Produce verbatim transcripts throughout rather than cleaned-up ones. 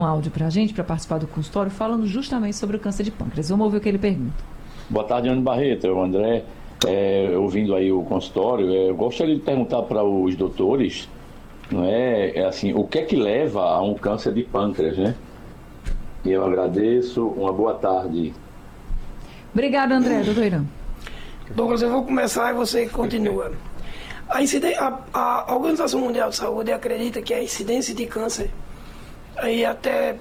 Um áudio para a gente, para participar do consultório, falando justamente sobre o câncer de pâncreas. Vamos ouvir o que ele pergunta. Boa tarde, Ana Barreto, é o André. É, ouvindo aí o consultório, é, eu gostaria de perguntar para os doutores, não é, é assim, o que é que leva a um câncer de pâncreas, né? E eu agradeço, uma boa tarde. Obrigada, André. Doutor Irã. Douglas, eu vou começar e você continua. A, inciden- a, a Organização Mundial de Saúde acredita que a incidência de câncer aí até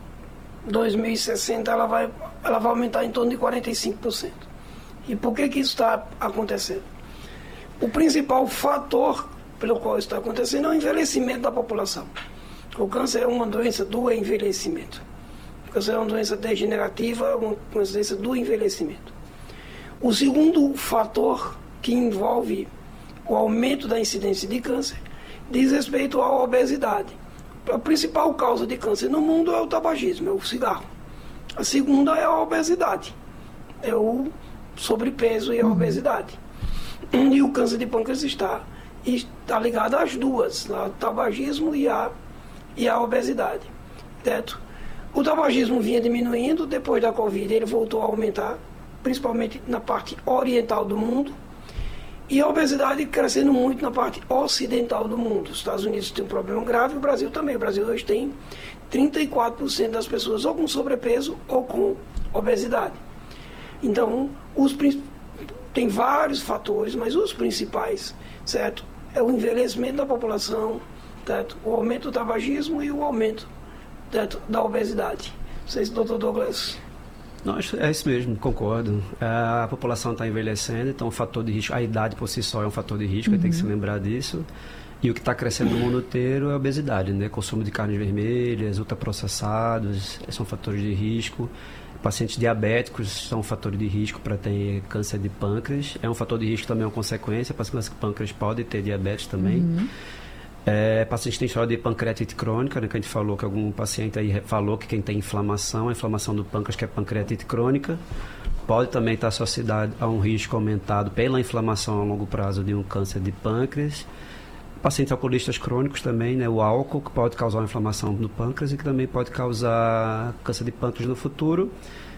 dois mil e sessenta ela vai, ela vai aumentar em torno de quarenta e cinco por cento. E por que que isso está acontecendo? O principal fator pelo qual isso está acontecendo é o envelhecimento da população. O câncer é uma doença do envelhecimento. O câncer é uma doença degenerativa, uma doença do envelhecimento. O segundo fator que envolve o aumento da incidência de câncer diz respeito à obesidade. A principal causa de câncer no mundo é o tabagismo, é o cigarro. A segunda é a obesidade, é o sobrepeso e a obesidade. E o câncer de pâncreas está, está ligado às duas, ao tabagismo e à, e à obesidade. Certo? O tabagismo vinha diminuindo, depois da Covid ele voltou a aumentar, principalmente na parte oriental do mundo, e a obesidade crescendo muito na parte ocidental do mundo. Os Estados Unidos têm um problema grave, o Brasil também. O Brasil hoje tem trinta e quatro por cento das pessoas ou com sobrepeso ou com obesidade. Então, os, tem vários fatores, mas os principais, certo? É o envelhecimento da população, certo? O aumento do tabagismo e o aumento, certo, da obesidade. Não sei se o doutor Douglas... Não, é isso mesmo, concordo. A população está envelhecendo, então o fator de risco, a idade por si só é um fator de risco, uhum. Tem que se lembrar disso. E o que está crescendo no mundo inteiro é a obesidade, né? Consumo de carnes vermelhas, ultraprocessados, são fatores de risco. Pacientes diabéticos são fatores de risco para ter câncer de pâncreas. É um fator de risco também, é uma consequência. Pacientes de pâncreas podem ter diabetes também. Uhum. É, paciente tem história de pancreatite crônica, né, que a gente falou que algum paciente aí falou que quem tem inflamação, a inflamação do pâncreas, que é pancreatite crônica, pode também estar associado a um risco aumentado pela inflamação a longo prazo de um câncer de pâncreas. Pacientes alcoolistas crônicos também, né, o álcool, que pode causar uma inflamação do pâncreas e que também pode causar câncer de pâncreas no futuro.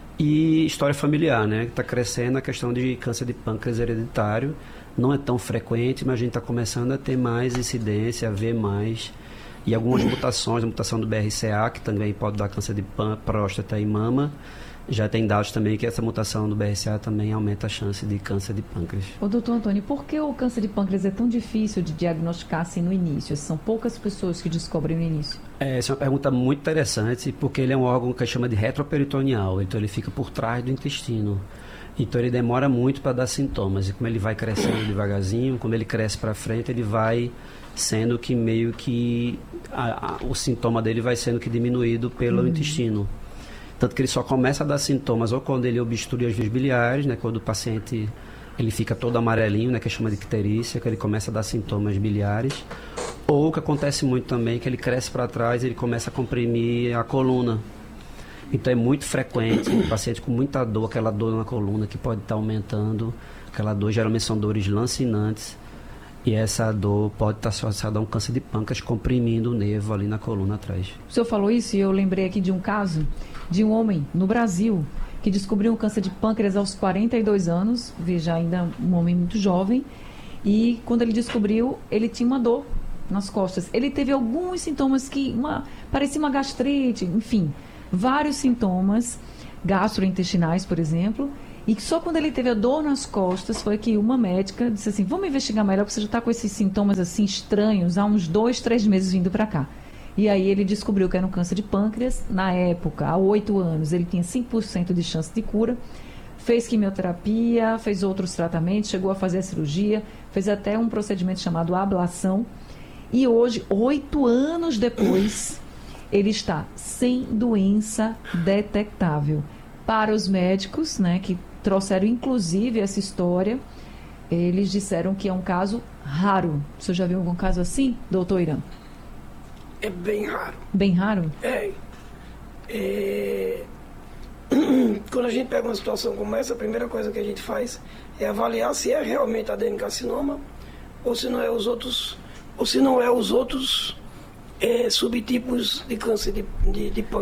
E história familiar, né, que está crescendo a questão de câncer de pâncreas hereditário. Não é tão frequente, mas a gente está começando a ter mais incidência, a ver mais. E algumas mutações, a mutação do B R C A, que também pode dar câncer de próstata e mama. Já tem dados também que essa mutação do B R C A também aumenta a chance de câncer de pâncreas. Ô, doutor Antônio, por que o câncer de pâncreas é tão difícil de diagnosticar assim no início? São poucas pessoas que descobrem no início. É, essa é uma pergunta muito interessante, porque ele é um órgão que chama de retroperitoneal, então ele fica por trás do intestino. Então ele demora muito para dar sintomas, e como ele vai crescendo devagarzinho, quando ele cresce para frente, ele vai sendo que meio que a, a, o sintoma dele vai sendo que diminuído pelo uhum. intestino. Tanto que ele só começa a dar sintomas ou quando ele obstrui as vias biliares, né, quando o paciente ele fica todo amarelinho, né, que chama de icterícia, que ele começa a dar sintomas biliares, ou o que acontece muito também, que ele cresce para trás e ele começa a comprimir a coluna. Então é muito frequente, o paciente com muita dor, aquela dor na coluna que pode estar aumentando, aquela dor geralmente são dores lancinantes, e essa dor pode estar associada a um câncer de pâncreas, comprimindo o nervo ali na coluna atrás. O senhor falou isso e eu lembrei aqui de um caso de um homem no Brasil que descobriu um câncer de pâncreas aos quarenta e dois anos, veja, ainda um homem muito jovem, e quando ele descobriu, ele tinha uma dor nas costas. Ele teve alguns sintomas que, uma, parecia uma gastrite, enfim... vários sintomas gastrointestinais, por exemplo, e que só quando ele teve a dor nas costas foi que uma médica disse assim, vamos investigar melhor, porque você já está com esses sintomas assim estranhos há uns dois, três meses vindo para cá. E aí ele descobriu que era um câncer de pâncreas. Na época, há oito anos, ele tinha cinco por cento de chance de cura, fez quimioterapia, fez outros tratamentos, chegou a fazer a cirurgia, fez até um procedimento chamado ablação, e hoje, oito anos depois... ele está sem doença detectável. Para os médicos, né, que trouxeram inclusive essa história, eles disseram que é um caso raro. Você já viu algum caso assim, doutor Irã? É bem raro. Bem raro? É. é... Quando a gente pega uma situação como essa, a primeira coisa que a gente faz é avaliar se é realmente adenocarcinoma ou se não é os outros, ou se não é os outros é, subtipos de câncer de, de, de pâncreas.